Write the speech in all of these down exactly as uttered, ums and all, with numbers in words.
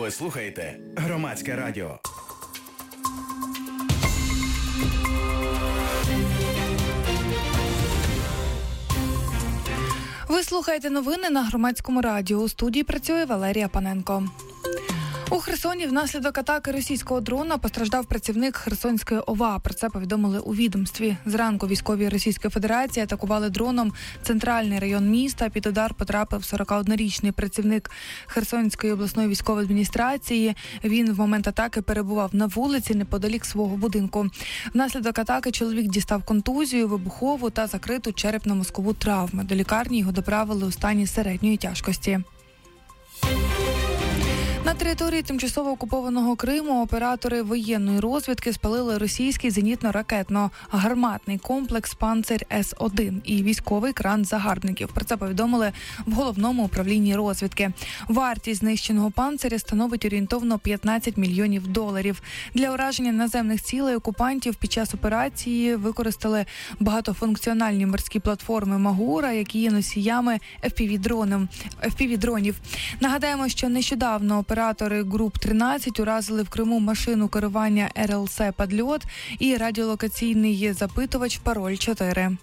Ви слухаєте Громадське радіо. Ви слухаєте новини на Громадському радіо. У студії працює Валерія Паненко. У Херсоні внаслідок атаки російського дрона постраждав працівник Херсонської ОВА. Про це повідомили у відомстві. Зранку військові Російської Федерації атакували дроном центральний район міста. Під удар потрапив сорокаоднорічний працівник Херсонської обласної військової адміністрації. Він в момент атаки перебував на вулиці неподалік свого будинку. Внаслідок атаки чоловік дістав контузію, вибухову та закриту черепно-мозкову травму. До лікарні його доправили у стані середньої тяжкості. На території тимчасово окупованого Криму оператори воєнної розвідки спалили російський зенітно-ракетно-гарматний комплекс «Панцир С один» і військовий кран загарбників. Про це повідомили в Головному управлінні розвідки. Вартість знищеного «Панциря» становить орієнтовно п'ятнадцять мільйонів доларів. Для ураження наземних цілей окупантів під час операції використали багатофункціональні морські платформи «Магура», які є носіями еф пі ві-дронів. Нагадаємо, що нещодавно оператори груп тринадцять уразили в Криму машину керування ер ел се «Падльот» і радіолокаційний запитувач «Пароль чотири».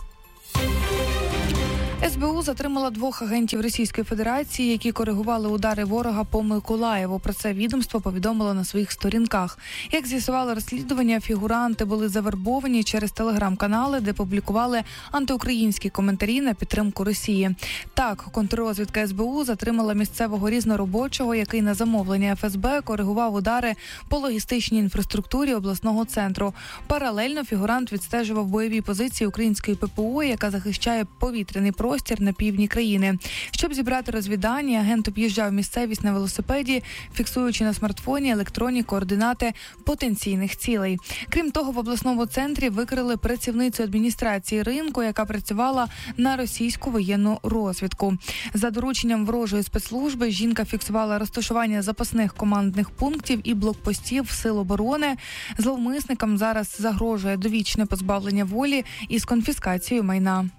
ес бе у затримала двох агентів Російської Федерації, які коригували удари ворога по Миколаєву. Про це відомство повідомило на своїх сторінках. Як з'ясувало розслідування, фігуранти були завербовані через телеграм-канали, де публікували антиукраїнські коментарі на підтримку Росії. Так, контррозвідка ес бе у затримала місцевого різноробочого, який на замовлення еф ес бе коригував удари по логістичній інфраструктурі обласного центру. Паралельно фігурант відстежував бойові позиції української пе пе о, яка захищає повітряний простір простір на півдні країни. Щоб зібрати розвіддані, агент об'їжджав місцевість на велосипеді, фіксуючи на смартфоні електронні координати потенційних цілей. Крім того, в обласному центрі викрили працівницю адміністрації ринку, яка працювала на російську воєнну розвідку. За дорученням ворожої спецслужби жінка фіксувала розташування запасних командних пунктів і блокпостів Сил оборони. Зловмисникам зараз загрожує довічне позбавлення волі із конфіскацією майна.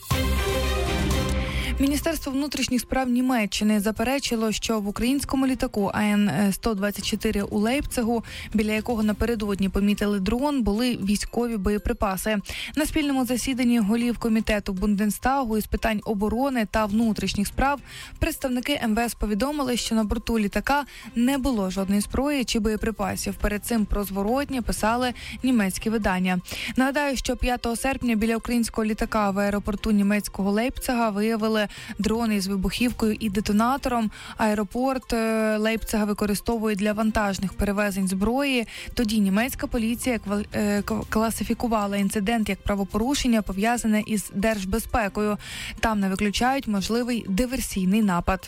Міністерство внутрішніх справ Німеччини заперечило, що в українському літаку а ен сто двадцять чотири у Лейпцигу, біля якого напередодні помітили дрон, були військові боєприпаси. На спільному засіданні голів комітету Бундестагу із питань оборони та внутрішніх справ представники ем ве ес повідомили, що на борту літака не було жодної зброї чи боєприпасів. Перед цим про зворотнє писали німецькі видання. Нагадаю, що п'ятого серпня біля українського літака в аеропорту німецького Лейпцига виявили дрони з вибухівкою і детонатором. Аеропорт Лейпцига використовують для вантажних перевезень зброї. Тоді німецька поліція класифікувала інцидент як правопорушення, пов'язане із держбезпекою. Там не виключають можливий диверсійний напад.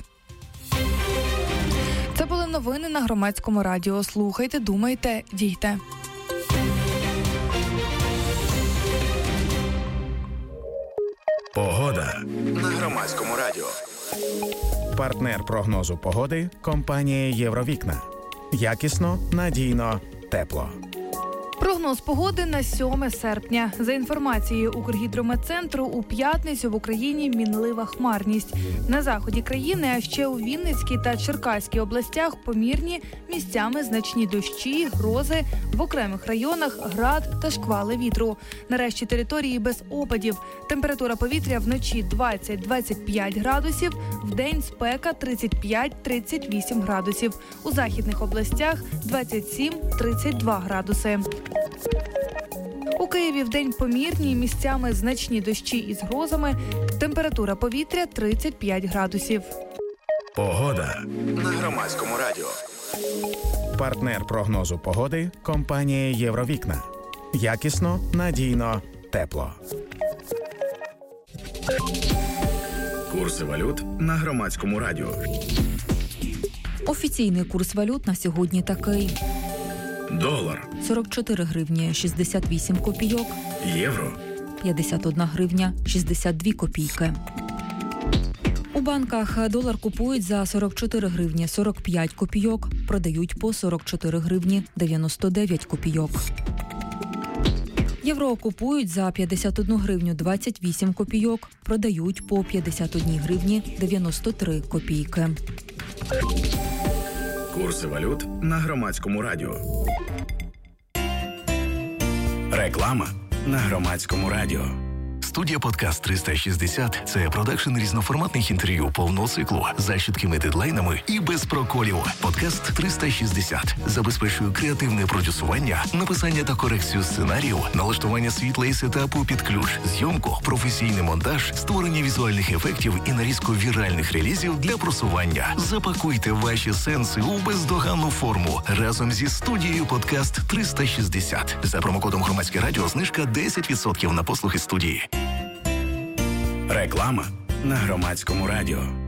Це були новини на Громадському радіо. Слухайте, думайте, дійте. Погода на Громадському радіо. Партнер прогнозу погоди – компанія «Євровікна». Якісно, надійно, тепло. Прогноз погоди на сьоме серпня. За інформацією Укргідрометцентру, у п'ятницю в Україні мінлива хмарність. На заході країни, а ще у Вінницькій та Черкаській областях помірні, місцями значні дощі, грози, в окремих районах град та шквали вітру. Нарешті території без опадів. Температура повітря вночі двадцять - двадцять п'ять градусів, вдень спека тридцять п'ять - тридцять вісім градусів. У західних областях двадцять сім - тридцять два градуси. У Києві вдень помірні, місцями значні дощі із грозами. Температура повітря тридцять п'ять градусів. Погода на Громадському радіо. Партнер прогнозу погоди – компанія «Євровікна». Якісно, надійно, тепло. Курси валют на Громадському радіо. Офіційний курс валют на сьогодні такий. Долар сорок чотири гривні шістдесят вісім копійок. Євро п'ятдесят одна гривня шістдесят дві копійки. У банках долар купують за сорок чотири гривні сорок п'ять копійок, продають по сорок чотири гривні дев'яносто дев'ять копійок. Євро купують за п'ятдесят одну гривню двадцять вісім копійок, продають по п'ятдесят одну гривні дев'яносто три копійки. Курси валют на Громадському радіо. Реклама на Громадському радіо. Студія «Подкаст триста шістдесят» – це продакшн різноформатних інтерв'ю повного циклу з чіткими дедлайнами і без проколів. «Подкаст триста шістдесят» забезпечує креативне продюсування, написання та корекцію сценарію, налаштування світла і сетапу під ключ, зйомку, професійний монтаж, створення візуальних ефектів і нарізку віральних релізів для просування. Запакуйте ваші сенси у бездоганну форму разом зі студією «Подкаст триста шістдесят». За промокодом «Громадське радіо» знижка десять відсотків на послуги студії. Реклама на Громадському радіо.